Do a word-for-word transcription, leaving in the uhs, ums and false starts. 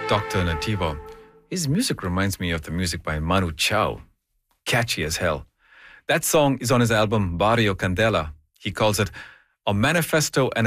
Doctor Nativo. His music reminds me of the music by Manu Chao. Catchy as hell. That song is on his album Barrio Candela. He calls it a manifesto and